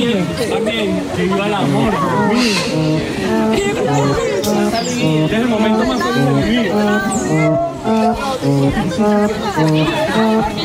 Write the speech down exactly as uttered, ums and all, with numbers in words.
también, también, que viva el amor, este es el momento más feliz de mi vida.